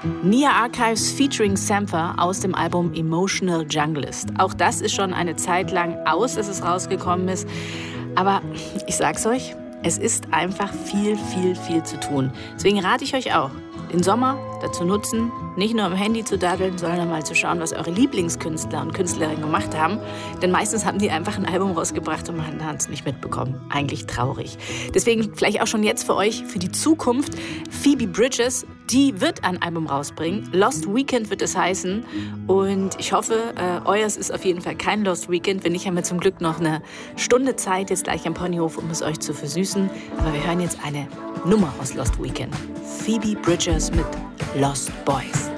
Nia Archives featuring Sampha aus dem Album Emotional Junglist. Auch das ist schon eine Zeit lang aus, dass es rausgekommen ist. Aber ich sag's euch, es ist einfach viel zu tun. Deswegen rate ich euch auch, den Sommer dazu nutzen, nicht nur am Handy zu daddeln, sondern mal zu schauen, was eure Lieblingskünstler und Künstlerinnen gemacht haben. Denn meistens haben die einfach ein Album rausgebracht und man hat es nicht mitbekommen. Eigentlich traurig. Deswegen vielleicht auch schon jetzt für euch, für die Zukunft, Phoebe Bridgers, die wird ein Album rausbringen. Lost Weekend wird es heißen. Und ich hoffe, euers ist auf jeden Fall kein Lost Weekend. Wenn nicht, haben wir zum Glück noch eine Stunde Zeit, jetzt gleich am Ponyhof, um es euch zu versüßen. Aber wir hören jetzt eine Nummer aus Lost Weekend. Phoebe Bridgers mit Lost Boys.